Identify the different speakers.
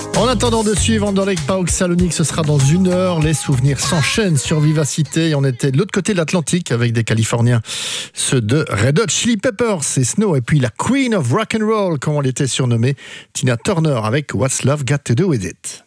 Speaker 1: En attendant de suivre Anderlecht PAOK Salonique, ce sera dans 1 heure. Les souvenirs s'enchaînent sur Vivacité. On était de l'autre côté de l'Atlantique avec des Californiens, ceux de Red Hot Chili Peppers et Snow, et puis la Queen of Rock and Roll, comme on l'était surnommée, Tina Turner avec What's Love Got to Do With It.